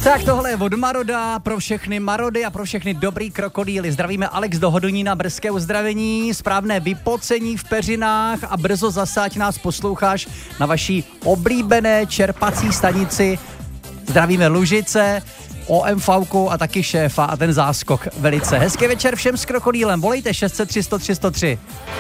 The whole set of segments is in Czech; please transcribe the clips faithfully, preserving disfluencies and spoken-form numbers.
Tak tohle je od Maroda pro všechny Marody a pro všechny dobrý krokodýly. Zdravíme Alex do Hodonína, brzké uzdravení, správné vypocení v peřinách a brzo zase, ať nás posloucháš na vaší oblíbené čerpací stanici. Zdravíme Lužice, O M V a taky šéfa a ten záskok velice. Hezký večer všem s krokodýlem. Volejte šest set tři sto tři sto tři.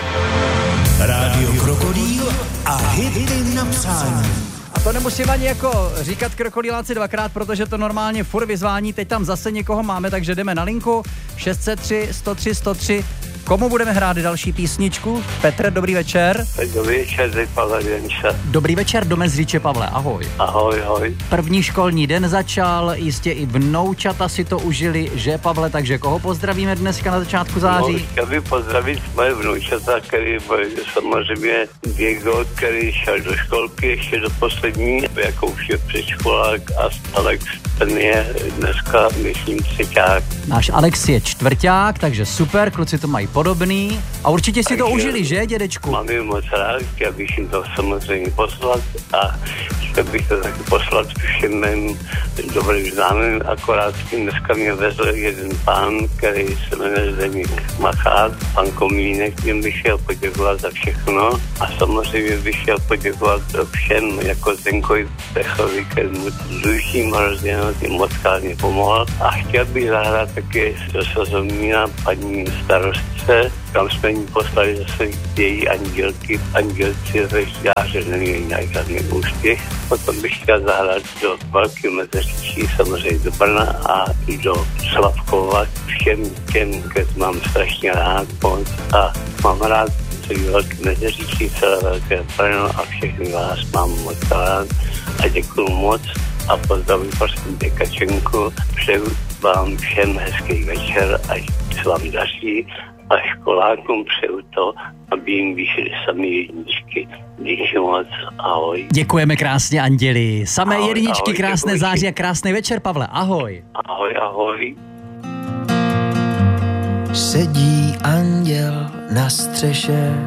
Rádio Krokodýl a hity na přání. A to nemusím ani jako říkat krokodýláci dvakrát, protože to normálně furt vyzvání. Teď tam zase někoho máme, takže jdeme na linku. šest set tři sto tři sto tři. Komu budeme hrát další písničku? Petr, dobrý večer. Dobrý večer, tady Pavel Jenča. Dobrý večer do Mezříče, Pavle, ahoj. Ahoj, ahoj. První školní den začal, jistě i vnoučata si to užili, že Pavle, takže koho pozdravíme dneska na začátku září? No, chtěl bych pozdravit moje vnoučata, který byl samozřejmě Diego, který šel do školky ještě do poslední, jako už je předškolák, a Alex, ten je dneska, myslím, třeťák. Náš Alex je čtvrťák, takže super, kluci to mají podobný. A určitě si takže to užili, že, dědečku? Mám jim moc rád, chtěl bych jim to samozřejmě poslat a chtěl bych to taky poslat všem mým dobrým známým, akorát dneska mě vezl jeden pán, který se jmenuje Zdeněk Machát, pan Komínek, jim bych chtěl poděkovat za všechno a samozřejmě bych chtěl poděkovat všem, jako Zdenkovi Pechovi, který mu zůžím hrozně, tím moc krásně pomohl a chtěl bych zahrát taky do Sazomína paní starostce, tam jsme jí poslali zase její andělky, andělci ve Žďáře, neměli nějaký žádný úspěch. Potom bych chtěl zahrát do Velkého Meziříčí, samozřejmě do Brna a i do Slavkova. Všem těm, které mám strašně rád moc a mám rád celý Velký Meziříčí, celé Velké Brno a všechny vás mám moc rád a děkuju moc a pozdravuji prosím Dekačenku. Přeju vám všem hezký večer, ať se vám daří a školákům přeju to, aby jim vyšly samé jedničky. Díky moc, ahoj. Děkujeme krásně, anděli. Samé ahoj, jedničky, ahoj, krásné děkuji. září a krásný večer, Pavle, ahoj. Ahoj, ahoj. Sedí anděl na střeše